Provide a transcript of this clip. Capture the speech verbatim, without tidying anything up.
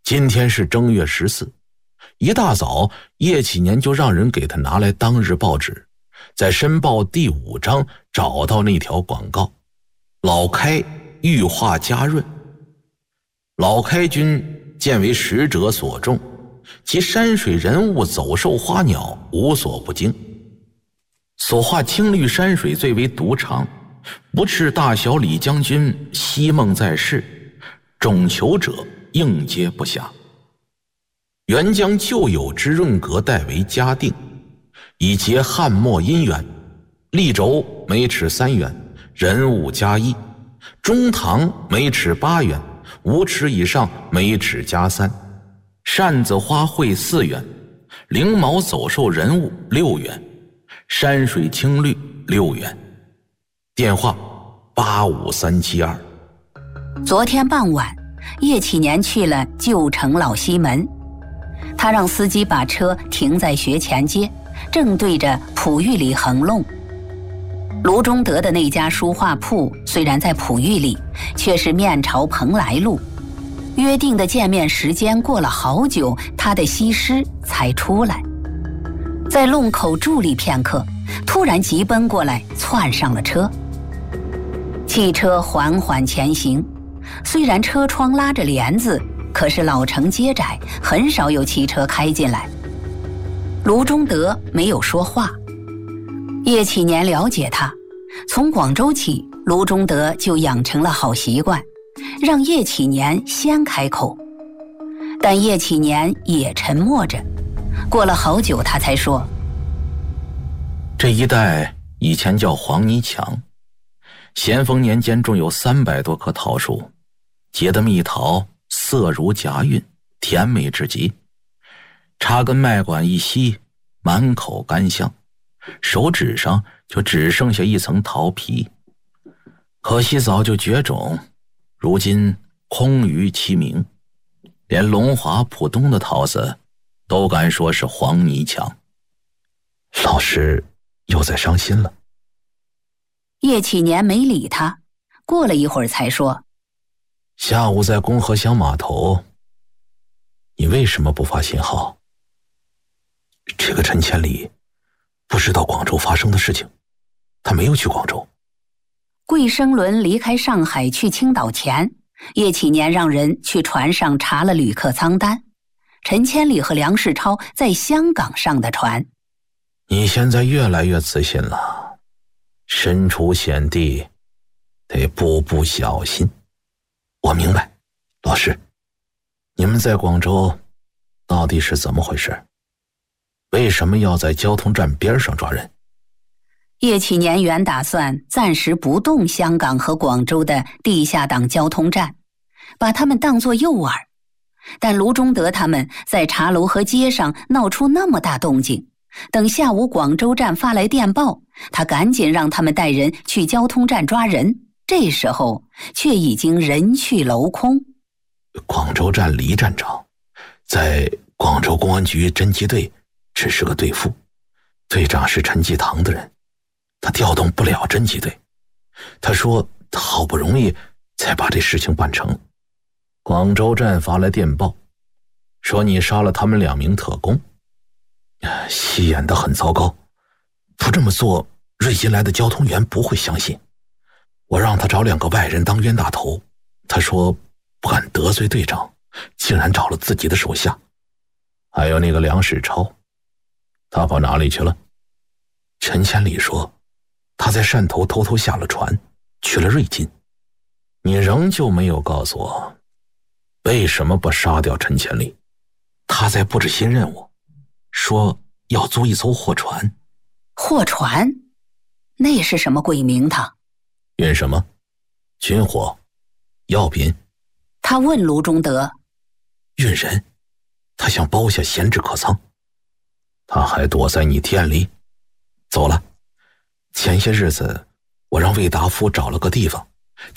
今天是正月十四，一大早叶启年就让人给他拿来当日报纸，在申报第五章找到那条广告：老开玉化加润。老开君见为使者所重，其山水人物走兽花鸟无所不精，所画青绿山水最为独长，不啻大小李将军昔梦在世，种求者应接不暇。原将旧有之润格代为嘉定，以结汉末姻缘，立轴每尺三元，人物加一；中堂每尺八元，五尺以上每尺加三；扇子花卉四元，翎毛走兽人物六元，山水青绿六元。电话八五三七二。 昨天傍晚，叶启年去了旧城老西门，他让司机把车停在学前街，正对着璞玉里横弄。卢中德的那家书画铺虽然在璞玉里，却是面朝蓬莱路。约定的见面时间过了好久，他的西施才出来，在弄口伫立片刻，突然急奔过来，窜上了车。汽车缓缓前行，虽然车窗拉着帘子，可是老城街窄，很少有汽车开进来。卢中德没有说话。叶启年了解他，从广州起，卢中德就养成了好习惯，让叶启年先开口。但叶启年也沉默着，过了好久他才说： 这一带以前叫黄泥墙，咸丰年间种有三百多棵桃树，结的蜜桃色如夹韵，甜美至极。插根麦管一吸，满口甘香，手指上就只剩下一层桃皮。可惜早就绝种，如今空余其名，连龙华浦东的桃子都敢说是黄泥墙。老师又在伤心了。 叶启年没理他，过了一会儿才说： 下午在公河乡码头，你为什么不发信号？这个陈千里不知道广州发生的事情，他没有去广州。 桂生伦离开上海去青岛前，叶启年让人去船上查了旅客舱单，陈千里和梁世超在香港上的船。 你现在越来越自信了，身处险地得步步小心。我明白，老师，你们在广州到底是怎么回事？为什么要在交通站边上抓人？ 叶启年原打算暂时不动香港和广州的地下党交通站，把他们当作诱饵，但卢中德他们在茶楼和街上闹出那么大动静，等下午广州站发来电报，他赶紧让他们带人去交通站抓人，这时候却已经人去楼空。 广州站黎站长在广州公安局侦缉队只是个队副，队长是陈继堂的人，他调动不了侦缉队。他说他好不容易才把这事情办成。广州站发来电报，说你杀了他们两名特工，戏演得很糟糕，不这么做瑞金来的交通员不会相信。我让他找两个外人当冤大头，他说不敢得罪队长，竟然找了自己的手下。还有那个梁世超，他跑哪里去了？陈千里说他在汕头偷偷下了船，去了瑞金。你仍旧没有告诉我为什么不杀掉陈千里？他在布置新任务，说要租一艘货船。 货船？那是什么鬼名堂？ 运什么？军火？药品？ 他问卢中德。 运人，他想包下闲置客舱。他还躲在你店里？走了。前些日子我让魏达夫找了个地方，